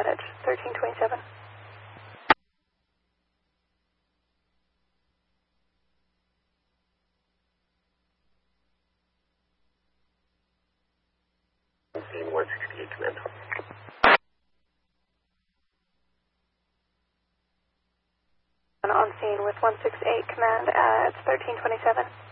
at 1327. Scene 168, command. On scene with 168, command at 1327.